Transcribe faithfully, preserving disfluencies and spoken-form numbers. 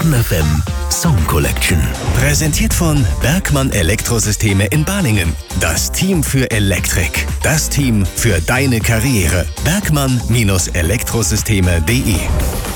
Stern F M Song Collection. Präsentiert von Bergmann Elektrosysteme in Balingen. Das Team für Elektrik. Das Team für deine Karriere. bergmann Elektrosysteme punkt de